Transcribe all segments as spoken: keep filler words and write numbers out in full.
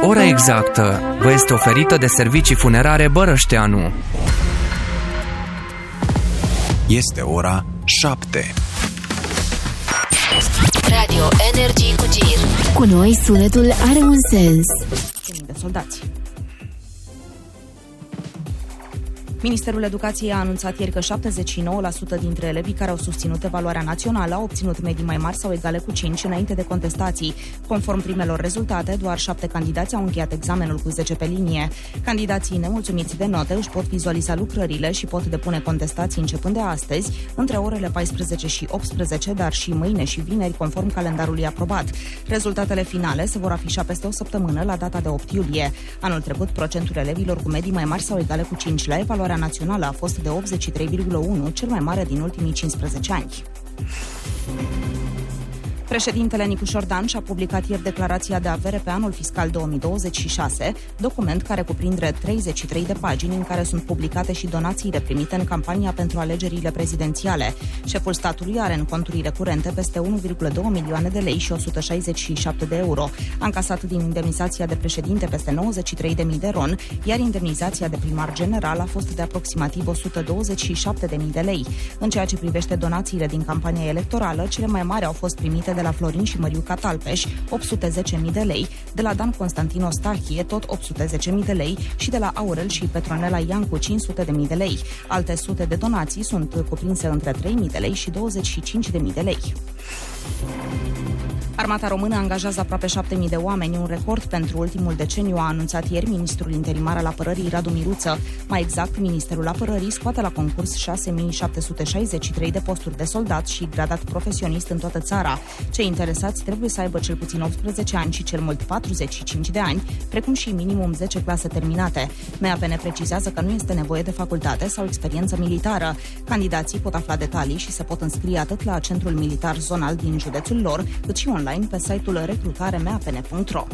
Ora exactă vă este oferită de Servicii Funerare Bărășteanu. Este ora șapte. Radio Energy cu Gir. Cu noi sunetul are un sens. De soldați. Ministerul Educației a anunțat ieri că șaptezeci și nouă la sută dintre elevii care au susținut evaluarea națională au obținut medii mai mari sau egale cu cinci înainte de contestații. Conform primelor rezultate, doar șapte candidați au încheiat examenul cu zece pe linie. Candidații nemulțumiți de note își pot vizualiza lucrările și pot depune contestații începând de astăzi, între orele paisprezece și optsprezece, dar și mâine și vineri, conform calendarului aprobat. Rezultatele finale se vor afișa peste o săptămână, la data de opt iulie. Anul trecut, procentul elevilor cu medii mai mari sau egale cu cinci la evaluarea națională a fost de optzeci și trei virgulă unu, cel mai mare din ultimii cincisprezece ani. Președintele Nicu Șordan și-a publicat ieri declarația de avere pe anul fiscal două mii douăzeci și șase, document care cuprinde treizeci și trei de pagini în care sunt publicate și donațiile primite în campania pentru alegerile prezidențiale. Șeful statului are în conturile curente peste unu virgulă doi milioane de lei și o sută șaizeci și șapte de euro. A încasat din indemnizația de președinte peste nouăzeci și trei de mii de ron, iar indemnizația de primar general a fost de aproximativ o sută douăzeci și șapte de mii de lei. În ceea ce privește donațiile din campania electorală, cele mai mari au fost primite de la Florin și Măriu Catalpeș, opt sute zece mii de lei, de la Dan Constantin Ostachie, tot opt sute zece mii de lei, și de la Aurel și Petronela Iancu, cinci sute de mii de lei. Alte sute de donații sunt cuprinse între trei mii de lei și douăzeci și cinci de mii de lei. Armata română angajează aproape șapte mii de oameni, un record pentru ultimul deceniu, a anunțat ieri ministrul interimar al apărării Radu Miruță. Mai exact, Ministerul Apărării scoate la concurs șase mii șapte sute șaizeci și trei de posturi de soldat și gradat profesionist în toată țara. Cei interesați trebuie să aibă cel puțin optsprezece ani și cel mult patruzeci și cinci de ani, precum și minimum zece clase terminate. M A P N precizează că nu este nevoie de facultate sau experiență militară. Candidații pot afla detalii și se pot înscrie atât la Centrul Militar Zonal din județul lor, cât și online pe site-ul recrutare m a p n punct r o.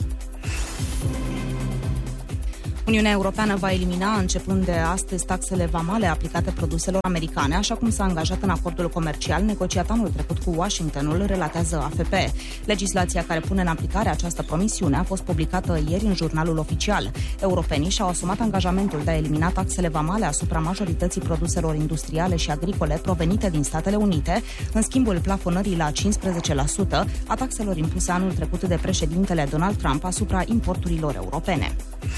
Uniunea Europeană va elimina începând de astăzi taxele vamale aplicate produselor americane, așa cum s-a angajat în acordul comercial negociat anul trecut cu Washingtonul, relatează A F P. Legislația care pune în aplicare această promisiune a fost publicată ieri în jurnalul oficial. Europenii și-au asumat angajamentul de a elimina taxele vamale asupra majorității produselor industriale și agricole provenite din Statele Unite, în schimbul plafonării la cincisprezece la sută a taxelor impuse anul trecut de președintele Donald Trump asupra importurilor europene.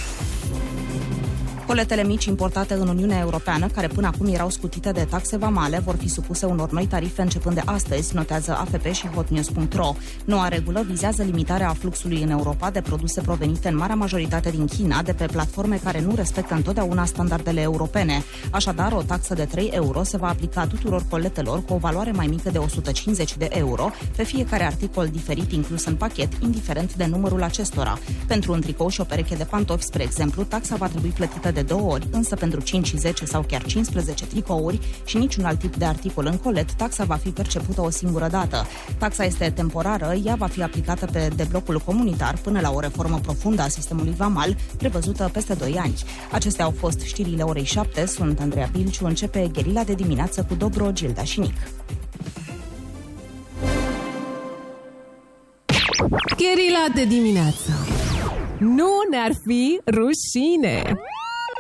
Coletele mici importate în Uniunea Europeană, care până acum erau scutite de taxe vamale, vor fi supuse unor noi tarife începând de astăzi, notează A F P și hotnews punct r o. Noua regulă vizează limitarea fluxului în Europa de produse provenite în marea majoritate din China, de pe platforme care nu respectă întotdeauna standardele europene. Așadar, o taxă de trei euro se va aplica tuturor coletelor cu o valoare mai mică de o sută cincizeci de euro pe fiecare articol diferit inclus în pachet, indiferent de numărul acestora. Pentru un tricou și o pereche de pantofi, spre exemplu, taxa va trebui plătită de două ori, însă pentru cinci, zece sau chiar cincisprezece tricouri și niciun alt tip de articol în colet, taxa va fi percepută o singură dată. Taxa este temporară, ea va fi aplicată pe deblocul comunitar până la o reformă profundă a sistemului vamal, prevăzută peste doi ani. Acestea au fost știrile orei șapte, sunt Andreea Bilciu, începe Gherila de dimineață cu Dobro, Gilda și Nic. Gherila de dimineață. Nu ne-ar fi rușine!